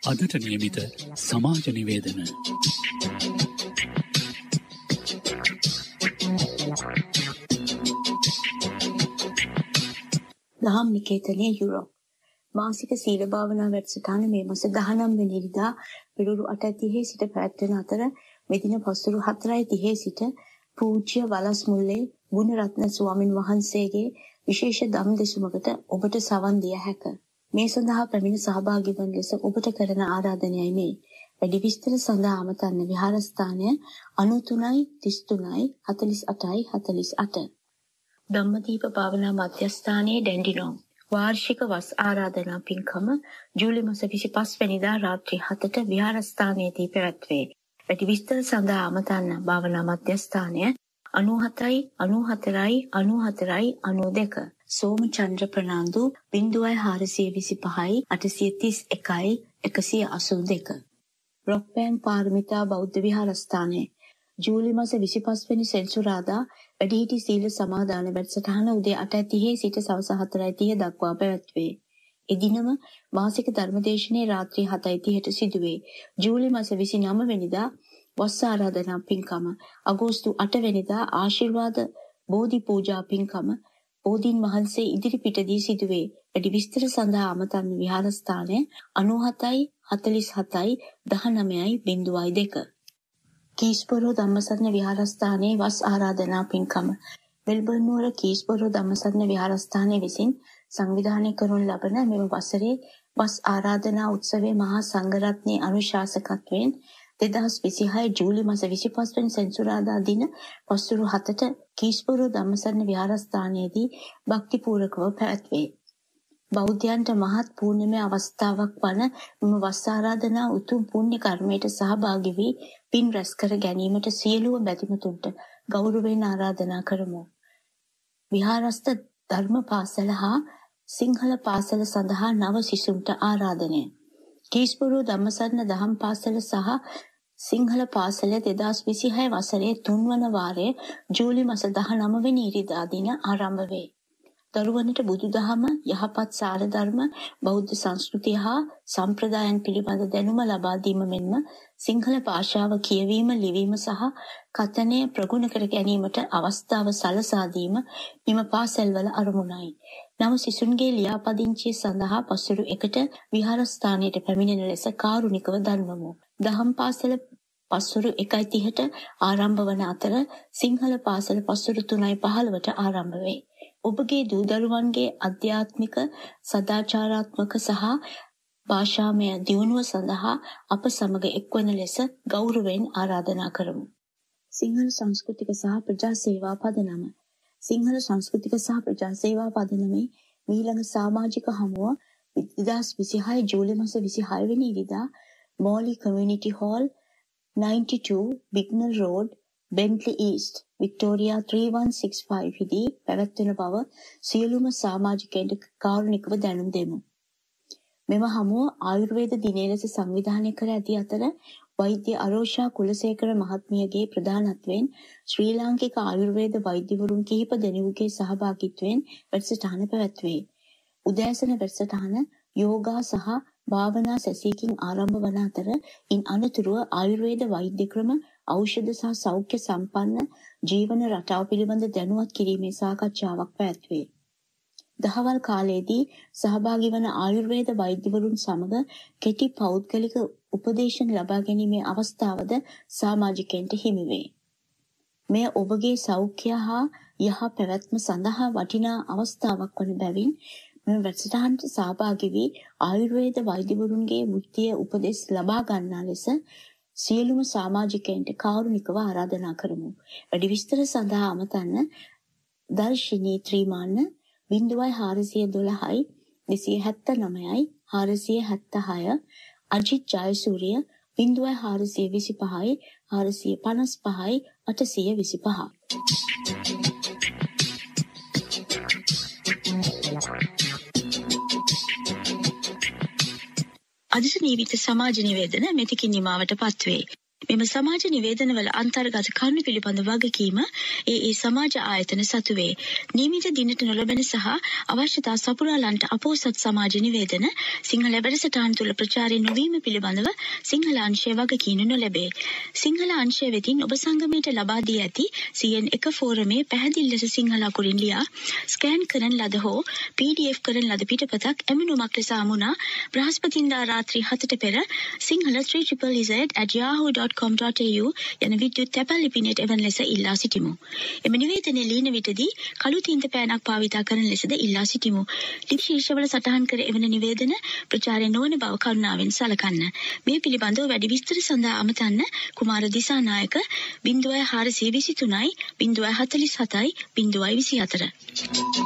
අදට නියමිත සමාජ නිවේදන. දහම් නිකේතනය යුරෝප් මාසික සීල භාවනා වැඩසටහන මේ මාස 19 වෙනිදා පෙරළු 8:30 සිට පැවැත්වෙන අතර මෙදින පස්වරු 4:30 සිට පූජ්‍ය වලස්මුල්ලේ ගුණරත්න ස්වාමින් වහන්සේගේ විශේෂ ධම් දෙසුමකට ඔබට සවන් දිය හැක. මේ සඳහා පැමිණ සහභාගී වන ලෙස ඔබට කරන ආරාධනයයි මේ. වැඩි විස්තර සඳහා අමතන්න විහාරස්ථානය 93 33 48 48. ධම්මදීප භාවනා මධ්‍යස්ථානයේ ඩැන්ඩිනෝම් වාර්ෂික වස් ආරාධනා පින්කම ජූලි මාස 25 වෙනිදා රාත්‍රී 7ට විහාරස්ථානයේදී පැවැත්වේ. වැඩි විස්තර සඳහා අමතන්න භාවනා මධ්‍යස්ථානය 97 94 94 92. සෝමචන්ද්‍ර ප්‍රනාන්දු 0425 831 182. රොක්පෑන් පාරමිතා බෞද්ධ විහාරස්ථානයේ ජූලි මාස 25 වෙනි සෙනසුරාදා වැඩිහිටි සීල සමාදාන වැඩසටහන උදේ 8:30 සිට සවස 4:30 දක්වා පැවැත්වේ. එදිනම මාසික ධර්මදේශනයේ රාත්‍රී 7:30ට සිදුවේ. ජූලි මාස 29 වෙනිදා වස් ආරාධනා පින්කම, අගෝස්තු 8 වෙනිදා ආශිර්වාද බෝධි පූජා පින්කම බෝධීන් වහන්සේ ඉදිරිපිටදී සිදුවේ. වැඩි විස්තර සඳහා අමතන්න විහාරස්ථානය 97 47 19.02. කීස්බරෝ ධම්මසරණ විහාරස්ථානයේ වස් ආරාධනා පින්කම මෙල්බර්න් නුවර කීස්බරෝ ධම්මසරණ විහාරස්ථානයේ විසින් සංවිධානය කරනු ලබන මෙම වසරේ වස් ආරාධනා උත්සවයේ මහා සංඝරත්නයේ අනුශාසකත්වයෙන් 2026 ජූලි මාස 25 වෙනි සෙනසුරාදා දින පස්වරු 7ට කීස්බරෝ ධම්මසරණ විහාරස්ථානයේදී භක්තිපූර්වකව පැවැත්වේ. බෞද්ධයන්ට මහත් පුණ්‍යමය අවස්ථාවක් වන මෙම වස් ආරාධනා උතුම් පුණ්‍ය කර්මයට සහභාගී වී පින් රැස් කර ගැනීමට සියලුම බැතිමතුන්ට ගෞරවයෙන් ආරාධනා කරමු. විහාරස්ථ ධර්ම පාසල හා සිංහල පාසල සඳහා නව සිසුන්ට ආරාධනය. කීස්බරෝ ධම්මසරණ දහම් පාසල සහ සිංහල පාසල 2026 වසරේ 3 වන වාරයේ ජූලි මාස 19 වෙනි ඉරිදා දින ආරම්භ වේ. දරුවනට බුදුදහම, යහපත් සාර ධර්ම, බෞද්ධ සංස්කෘතිය හා සම්ප්‍රදායන් පිළිබඳ දැනුම ලබා දීම මෙන්ම සිංහල භාෂාව කියවීම, ලිවීම සහ කථනය ප්‍රගුණ කර ගැනීමට අවස්ථාව සලසා දීම මෙම පාසල්වල අරමුණයි. නව සිසුන්ගේ ලියාපදිංචිය සඳහා පසුරු 1ට විහාරස්ථානයට පැමිණෙන ලෙස කාරුණිකව දන්වමු. දහම් පාසල පසුරු 1:30ට ආරම්භ වන අතර සිංහල පාසල පසුරු 3:15ට ආරම්භ වේ. ඔබගේ දූ දරුවන්ගේ අධ්‍යාත්මික, සදාචාරාත්මක සහ භාෂාමය දියුණුව සඳහා අප සමග එක්වන ලෙස ගෞරවයෙන් ආරාධනා කරමු. සිංහල සංස්කෘතික සහ ප්‍රජා සේවා පදනම. සිංහල සංස්කෘතික සහ ප්‍රජා සේවා පදනමේ මීළඟ සමාජික හමුව 2026 ජූලි මාස 26 වෙනි ඉරිදා Molly community hall 92 බිග්නල් road Bentley east Victoria 3165 දී පැවැත්වෙන බව සියලුම සමාජිකයන්ට කාරුණිකව දැනුම් දෙමු. මෙම හමුව ආයුර්වේද දිනය ලෙස සංවිධානය කර ඇති අතර වෛද්‍ය අරෝෂා කුලසේකර මහත්මියගේ ප්‍රධානත්වයෙන් ශ්‍රී ලාංකික ආයුර්වේද වෛද්‍යවරුන් කිහිප දෙනෙකුගේ සහභාගීත්වයෙන් වැඩසටහන පැවැත්වේ. උදෑසන වැඩසටහන යෝගා සහ භාවනා සැසියකින් ආරම්භ වන අතර ඉන් අනතුරුව ආයුර්වේද වෛද්‍ය ක්‍රම, ඖෂධ සහ සෞඛ්‍ය සම්පන්න ජීවන රටාව පිළිබඳ දැනුවත් කිරීමේ සාකච්ඡාවක් පැවැත්වේ. දහවල් කාලයේදී සහභාගී වන ආයුර්වේද වෛද්‍යවරුන් සමග කෙටි පෞද්ගලික උපදේශන ලබා ගැනීමේ අවස්ථාවද සමාජිකයන්ට හිමි වේ. මෙය ඔබගේ සෞඛ්‍ය හා යහ පැවැත්ම සඳහා වටිනා අවස්ථාවක් වන බැවින් මෙම වැඩසටහනට සහභාගී වී ආයුර්වේද වෛද්‍යවරුන්ගේ වෘත්තීය උපදෙස් ලබා ගන්නා ලෙස සියලුම සමාජිකයන්ට කාරුණිකව ආරාධනා කරමු. වැඩි විස්තර සඳහා අමතන්න දර්ශිනී ත්‍රිමාන්න 0412 279 476 අජිත් ජයසූරිය 0425 455 825. අදට නියමිත සමාජ නිවේදන මෙතකින් නිමාවට පත්වේ. මෙම සමාජ නිවේදනවල අන්තර්ගත කරුණු පිළිබඳ වගකීම ඒ සමාජ ආයතන සතු වේ. නියමිත දිනට නොලැබෙන සහ අවශ්‍යතා සපුරාලන්ට අපෝසත් සමාජ නිවේදන සිංහල වැඩසටහන් තුළ ප්‍රචාරය නොවීම පිළිබඳව සිංහල අංශය වගකීම් නොලැබේ. සිංහල අංශය වෙතින් ඔබ සංගමයට ලබා දී ඇති CN1 ෆෝරමේ පැහැදිලි ලෙස සිංහල අකුරින් ලියා ස්කෑන් කරන ලද හෝ PDF කරන ලද පිටපතක් ඇමනුමක් ලෙස අමුණා බ්‍රහස්පතින්දා රාත්‍රී 7ට පෙර සිංහල 3ZZZ@yahoo.com.au යන විද්‍යුත් තැපැල් ලිපිනයට එවන ලෙස ඉල්ලා සිටිමු. එම නිවේදනයේ ලියන විටදී කළු තින්ත පෑනක් භාවිතා කරන ලෙසද ඉල්ලා සිටිමු. ලිපි ශීර්ෂවල සටහන් කර එවන නිවේදන ප්‍රචාරය නොවන බව කරුණාවෙන් සලකන්න. මේ පිළිබඳව වැඩි විස්තර සඳහා අමතන්න කුමාර දිසානායක 0423 047 024.